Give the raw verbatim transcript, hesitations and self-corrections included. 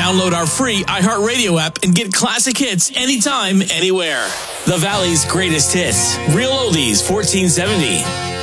Download our free iHeartRadio app and get classic hits anytime, anywhere. The Valley's greatest hits. Real Oldies fourteen seventy.